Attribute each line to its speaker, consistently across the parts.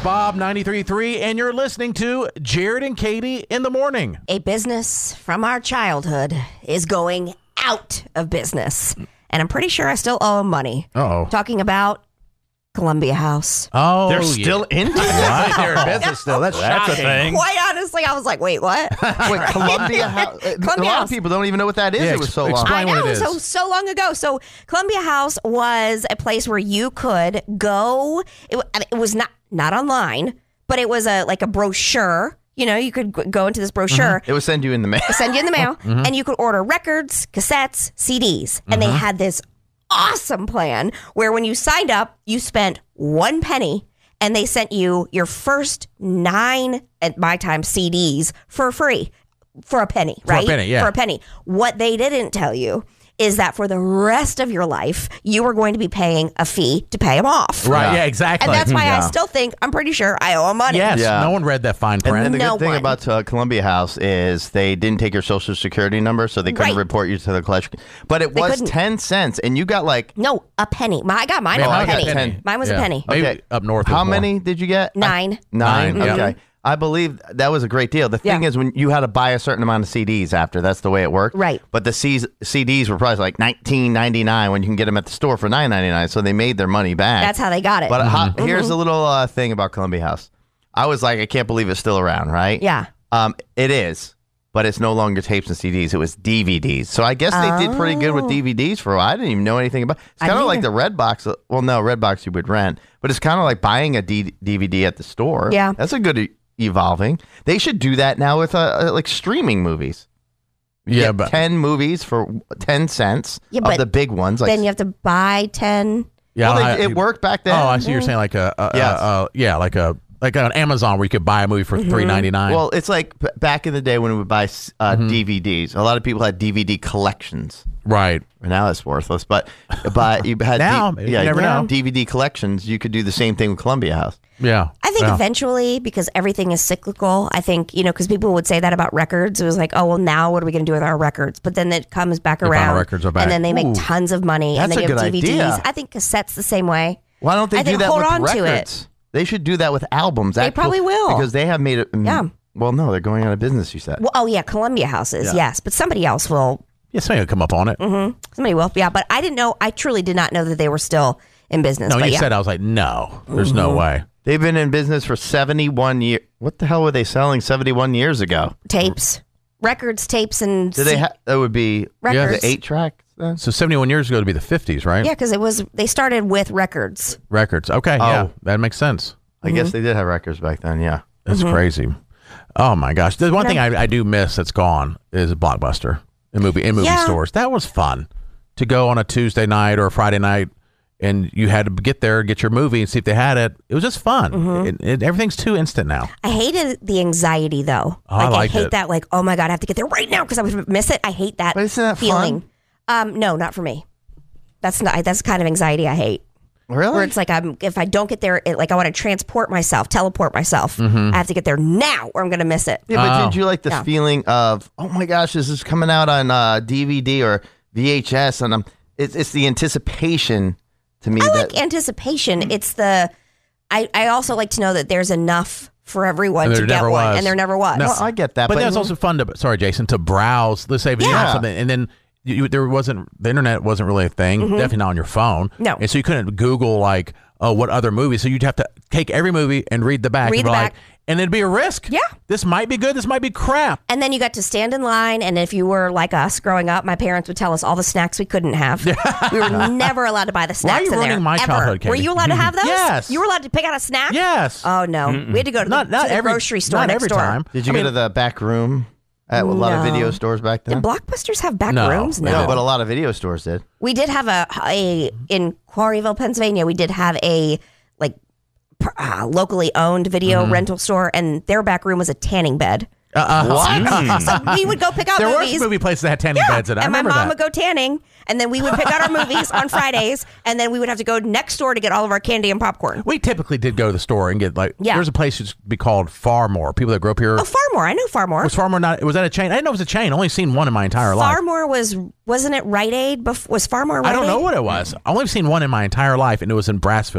Speaker 1: Bob 93.3, and you're listening to Jared and Katie in the morning.
Speaker 2: A business from our childhood is going out of business. And I'm pretty sure I still owe them money.
Speaker 1: Uh-oh.
Speaker 2: Talking about Columbia House.
Speaker 1: Oh,
Speaker 3: They're still into it.
Speaker 1: They're in business still. That's shocking.
Speaker 3: a thing.
Speaker 2: Quite honestly, I was like, wait, what?
Speaker 3: Wait, Columbia House. A lot
Speaker 2: House.
Speaker 3: of people don't even know what that is.
Speaker 1: Yeah,
Speaker 3: It was so long.
Speaker 1: explain
Speaker 2: I
Speaker 1: what
Speaker 2: know,
Speaker 1: it is.
Speaker 2: so long ago. So Columbia House was a place where you could go. It was not online, but it was a brochure. You know, you could go into this brochure.
Speaker 3: It would send you in the mail.
Speaker 2: Send you in the mail, and you could order records, cassettes, CDs, and they had this awesome plan where when you signed up, you spent 1 penny, and they sent you your first 9 at my time CDs for free, for a penny, right?
Speaker 1: For a penny, yeah.
Speaker 2: For a penny. What they didn't tell you is that for the rest of your life, you were going to be paying a fee to pay them off.
Speaker 1: Right, yeah, exactly.
Speaker 2: And that's why I
Speaker 3: Yeah.
Speaker 2: still think, I'm pretty sure I owe them money.
Speaker 1: Yes,
Speaker 3: Yeah.
Speaker 1: no one read that fine print.
Speaker 3: And the
Speaker 2: No
Speaker 3: good thing
Speaker 2: one.
Speaker 3: about Columbia House is they didn't take your social security number, so they couldn't
Speaker 2: Right.
Speaker 3: report you to the collection. But it
Speaker 2: They
Speaker 3: was
Speaker 2: couldn't.
Speaker 3: 10 cents, and you got like...
Speaker 2: No, a penny. I got mine
Speaker 1: Yeah,
Speaker 2: for
Speaker 3: I
Speaker 2: a
Speaker 3: got
Speaker 2: penny.
Speaker 3: 10.
Speaker 2: Mine was a
Speaker 1: Yeah.
Speaker 2: penny.
Speaker 1: Maybe
Speaker 3: Okay.
Speaker 1: up north.
Speaker 3: How
Speaker 1: is more.
Speaker 3: many did you get?
Speaker 2: 9.
Speaker 3: Nine?
Speaker 1: Yeah.
Speaker 3: Okay. I believe that was a great deal. The thing
Speaker 2: Yeah.
Speaker 3: is, when you had to buy a certain amount of CDs after, that's the way it worked.
Speaker 2: Right.
Speaker 3: But the CDs were probably like $19.99 when you can get them at the store for $9.99. So they made their money back.
Speaker 2: That's how they got it.
Speaker 3: But here's a little thing about Columbia House. I was like, I can't believe it's still around, right?
Speaker 2: Yeah.
Speaker 3: It is, but it's no longer tapes and CDs. It was DVDs. So I guess they did pretty good with DVDs for a while. I didn't even know anything about. It's
Speaker 2: I
Speaker 3: kind of like
Speaker 2: didn't
Speaker 3: the Redbox. Well, no, Redbox you would rent, but it's kind of like buying a DVD at the store.
Speaker 2: Yeah.
Speaker 3: That's a good evolving. They should do that now with like streaming movies.
Speaker 1: Yeah,
Speaker 3: Get
Speaker 1: but
Speaker 3: 10 movies for 10 cents
Speaker 2: Yeah,
Speaker 3: of
Speaker 2: but
Speaker 3: the big ones. Like,
Speaker 2: Then you have to buy 10.
Speaker 1: yeah,
Speaker 3: well, it worked back then.
Speaker 1: Oh, I see. You're saying like like an Amazon where you could buy a movie for $3.99.
Speaker 3: Well, it's like back in the day when we would buy DVDs. A lot of people had DVD collections.
Speaker 1: right.
Speaker 3: Now it's worthless, but you had
Speaker 1: Now, you never know.
Speaker 3: DVD collections. You could do the same thing with Columbia House.
Speaker 1: Yeah.
Speaker 2: I think
Speaker 1: yeah.
Speaker 2: eventually, because everything is cyclical, I think, because people would say that about records. It was like, oh, well, now what are we going to do with our records? But then it comes back
Speaker 1: Your
Speaker 2: around.
Speaker 1: vinyl records are back.
Speaker 2: And then they make
Speaker 3: Ooh.
Speaker 2: tons of money.
Speaker 3: That's
Speaker 2: and they
Speaker 3: a
Speaker 2: give
Speaker 3: good
Speaker 2: DVDs.
Speaker 3: idea.
Speaker 2: I think cassettes the same way.
Speaker 3: Why don't they
Speaker 2: I
Speaker 3: do
Speaker 2: think
Speaker 3: that
Speaker 2: hold
Speaker 3: with
Speaker 2: on to it.
Speaker 3: records? They should do that with albums.
Speaker 2: They probably will.
Speaker 3: because they have made it.
Speaker 2: Yeah.
Speaker 3: Well, no, they're going out of business. You said.
Speaker 2: Well, oh, yeah, Columbia houses,
Speaker 3: Yeah.
Speaker 2: yes. But somebody else will.
Speaker 1: Yeah, somebody will come up on it.
Speaker 2: Somebody will. Yeah, but I didn't know. I truly did not know that they were still in business.
Speaker 1: No,
Speaker 2: but
Speaker 1: you
Speaker 2: yeah.
Speaker 1: said, I was like, no, there's no way.
Speaker 3: They've been in business for 71 years. What the hell were they selling 71 years ago?
Speaker 2: Tapes, records, tapes, and
Speaker 3: Did they? That would be
Speaker 2: records.
Speaker 3: the 8-track. Then?
Speaker 1: So 71 years ago to be the 50s, right?
Speaker 2: Yeah, because they started with records.
Speaker 1: Records. Okay, yeah, that makes sense.
Speaker 3: I guess they did have records back then. Yeah.
Speaker 1: That's crazy. Oh my gosh. The one thing I do miss that's gone is Blockbuster in movie
Speaker 2: Yeah.
Speaker 1: stores. That was fun to go on a Tuesday night or a Friday night, and you had to get there and get your movie and see if they had it. It was just fun. Everything's too instant now.
Speaker 2: I hated the anxiety though.
Speaker 1: Oh, I
Speaker 2: I
Speaker 1: liked
Speaker 2: hate
Speaker 1: it.
Speaker 2: that. Like, oh my god, I have to get there right now because I would miss it. I hate that.
Speaker 3: But isn't that
Speaker 2: feeling. No, not for me. That's the kind of anxiety I hate.
Speaker 3: Really?
Speaker 2: Where it's like if I don't get there, I want to teleport myself. I have to get there now, or I'm going to miss it.
Speaker 3: Yeah, but
Speaker 1: Oh.
Speaker 3: didn't you like the
Speaker 2: Yeah.
Speaker 3: feeling of, oh my gosh, this is coming out on DVD or VHS, and it's the anticipation to me
Speaker 2: I
Speaker 3: that
Speaker 2: like anticipation. It's the I also like to know that there's enough for everyone
Speaker 1: And
Speaker 2: to
Speaker 1: there
Speaker 2: get
Speaker 1: never
Speaker 2: one,
Speaker 1: was.
Speaker 2: and there never was.
Speaker 1: No.
Speaker 3: Well, I get that,
Speaker 1: But that's also fun to, sorry, Jason, to browse. Let's say if you
Speaker 2: Yeah.
Speaker 1: have something, and then the internet wasn't really a thing, definitely not on your phone.
Speaker 2: No.
Speaker 1: And so you couldn't Google like, oh, what other movies? So you'd have to take every movie and read the back.
Speaker 2: Read
Speaker 1: and
Speaker 2: the
Speaker 1: be
Speaker 2: back.
Speaker 1: Like, and it'd be a risk.
Speaker 2: Yeah.
Speaker 1: This might be good. This might be crap.
Speaker 2: And then you got to stand in line, and if you were like us growing up, my parents would tell us all the snacks we couldn't have. We were never allowed to buy the snacks
Speaker 1: are you
Speaker 2: in there.
Speaker 1: ruining my
Speaker 2: ever.
Speaker 1: childhood,
Speaker 2: Were
Speaker 1: Katie?
Speaker 2: you allowed to have those?
Speaker 1: Yes.
Speaker 2: You were allowed to pick out a snack?
Speaker 1: Yes.
Speaker 2: Oh, no. We had to go to
Speaker 1: Not
Speaker 2: the
Speaker 1: every
Speaker 2: grocery store
Speaker 1: Not
Speaker 2: next
Speaker 1: every
Speaker 2: door.
Speaker 1: time.
Speaker 3: Did you go to the back room at a lot of
Speaker 2: No.
Speaker 3: video stores back then?
Speaker 2: Did Blockbusters have back
Speaker 1: No.
Speaker 2: rooms?
Speaker 1: They
Speaker 2: No.
Speaker 3: No, but a lot of video stores did.
Speaker 2: We did have in Quarryville, Pennsylvania, we did have a locally owned video rental store, and their back room was a tanning bed.
Speaker 3: What?
Speaker 2: So we would go pick out
Speaker 1: There were
Speaker 2: movies.
Speaker 1: some movie places that had tanning beds in it. I
Speaker 2: and my
Speaker 1: remember
Speaker 2: mom
Speaker 1: that.
Speaker 2: would go tanning, and then we would pick out our movies on Fridays, and then we would have to go next door to get all of our candy and popcorn.
Speaker 1: We typically did go to the store and get
Speaker 2: Yeah.
Speaker 1: There's a place that used to be called Farmore. People that grew up here.
Speaker 2: Oh, Farmore. I know Farmore.
Speaker 1: Was Farmore not? Was that a chain? I didn't know it was a chain. Only seen one in my entire life.
Speaker 2: Farmore wasn't it Rite Aid? Was Farmore Rite
Speaker 1: I don't know
Speaker 2: Aid?
Speaker 1: what it was. I only seen one in my entire life, and it was in Brassfield.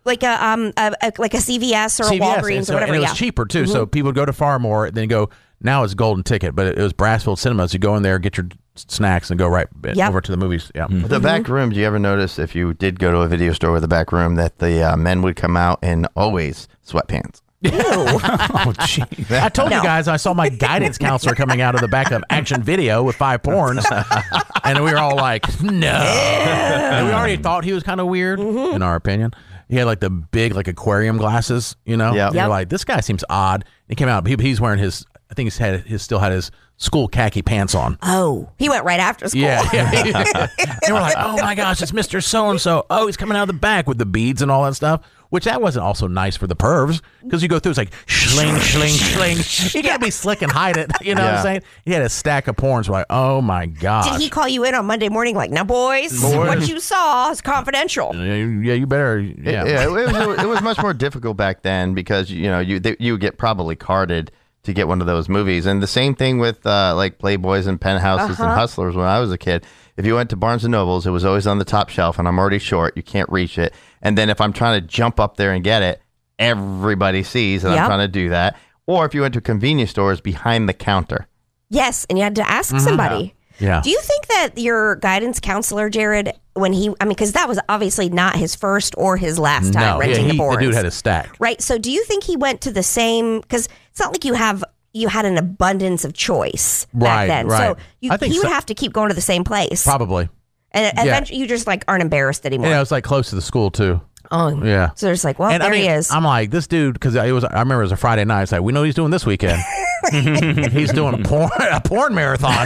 Speaker 2: like a CVS or a Walgreens
Speaker 1: and
Speaker 2: or whatever.
Speaker 1: And it was
Speaker 2: yeah.
Speaker 1: cheaper too. So people would go to Farmore, then go. Now it's Golden Ticket, but it was Brassfield Cinemas. You go in there, get your snacks, and go right over to the movies. Yeah.
Speaker 3: The back room. Do you ever notice if you did go to a video store with a back room that the men would come out in always sweatpants?
Speaker 1: Oh, gee. I told you guys I saw my guidance counselor coming out of the back of Action Video with 5 porns, and we were all like, no. And we already thought he was kind of weird, in our opinion. He had like the big like aquarium glasses, you know?
Speaker 3: Yep.
Speaker 1: You're like, this guy seems odd. He came out, he's wearing his, I think he still had his school khaki pants on.
Speaker 2: Oh, he went right after school.
Speaker 1: Yeah. And we're like, oh my gosh, it's Mr. So-and-so. Oh, he's coming out of the back with the beads and all that stuff. Which that wasn't also nice for the pervs because you go through, it's like shling, shling, shling. You got to be slick and hide it. You know what I'm saying? He had a stack of porns. We're like, oh my gosh.
Speaker 2: Did he call you in on Monday morning like, now boys, what you saw is confidential?
Speaker 1: Yeah, you better. Yeah.
Speaker 3: It was much more difficult back then because, you know, you get probably carded to get one of those movies. And the same thing with like Playboys and Penthouses and Hustlers when I was a kid. If you went to Barnes & Noble's, it was always on the top shelf, and I'm already short. You can't reach it. And then if I'm trying to jump up there and get it, everybody sees that I'm trying to do that. Or if you went to convenience stores, behind the counter.
Speaker 2: Yes, and you had to ask somebody.
Speaker 1: Yeah.
Speaker 2: Do you think that your guidance counselor, Jared, because that was obviously not his first or his last time renting the boards.
Speaker 1: The dude had a stack.
Speaker 2: Right. So do you think he went to the same, because it's not like you had an abundance of choice back then.
Speaker 1: Right.
Speaker 2: So he would have to keep going to the same place.
Speaker 1: Probably.
Speaker 2: And eventually you just like aren't embarrassed anymore.
Speaker 1: Yeah, it was like close to the school too.
Speaker 2: Oh.
Speaker 1: Yeah.
Speaker 2: So there's like, well,
Speaker 1: and
Speaker 2: he is.
Speaker 1: I'm like, this dude, because I remember it was a Friday night. It's like, we know what he's doing this weekend. He's doing a porn marathon.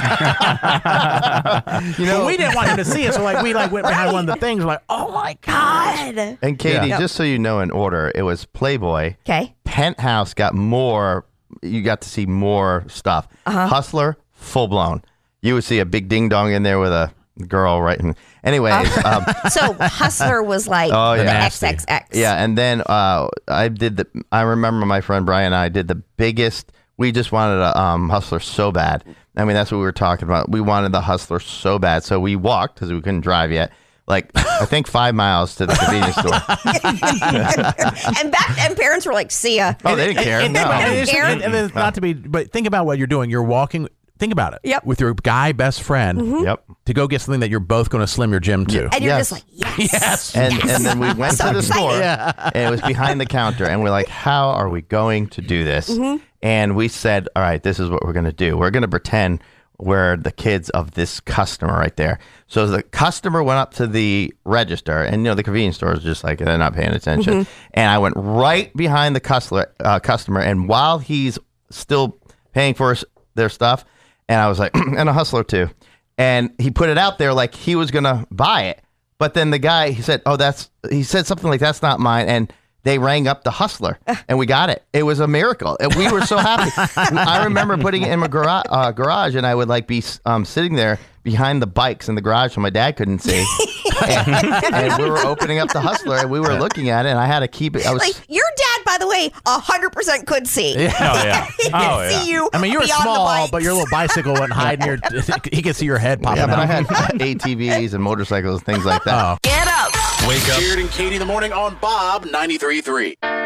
Speaker 1: But we didn't want him to see it, so we went behind one of the things. We're like, oh my god.
Speaker 3: And Katie, just so you know, in order, it was Playboy.
Speaker 2: Okay.
Speaker 3: Penthouse got more. You got to see more stuff. Hustler, full blown. You would see a big ding dong in there with a girl, right? Anyways,
Speaker 2: so Hustler was like the XXX.
Speaker 3: Yeah, and then I remember my friend Brian and I did the biggest. We just wanted a Hustler so bad. I mean, that's what we were talking about. We wanted the Hustler so bad, so we walked because we couldn't drive yet. Like, I think 5 miles to the convenience store.
Speaker 2: and parents were like, see ya.
Speaker 3: Oh, they didn't care.
Speaker 1: And it's not to be, but think about what you're doing. You're walking. Think about it.
Speaker 2: Yep.
Speaker 1: With your guy best friend.
Speaker 3: Yep.
Speaker 1: To go get something that you're both going to slim your gym to.
Speaker 2: And you're just like, yes.
Speaker 3: And then we went to the store, and it was behind the counter, and we're like, how are we going to do this? And we said, all right, this is what we're going to do. We're going to pretend we're the kids of this customer right there. So the customer went up to the register, and the convenience store is just like, they're not paying attention. And I went right behind the customer, and while he's still paying for their stuff, and I was like, and a Hustler too. And he put it out there like he was going to buy it. But then the guy, he said something like, that's not mine. And they rang up the Hustler, and we got it. It was a miracle. And we were so happy. I remember putting it in my garage, and I would be sitting there behind the bikes in the garage so my dad couldn't see. and we were opening up the Hustler, and we were looking at it, and I had to keep it. I was
Speaker 2: your dad, by the way, 100% could see.
Speaker 1: Yeah.
Speaker 4: Oh, yeah.
Speaker 2: He could see you.
Speaker 1: I mean, you were small, but your little bicycle wasn't hiding he could see your head popping out.
Speaker 3: Yeah, but I had ATVs and motorcycles, things like that.
Speaker 2: Get up.
Speaker 4: Wake up.
Speaker 5: Jared and Katie in the morning on Bob 93.3.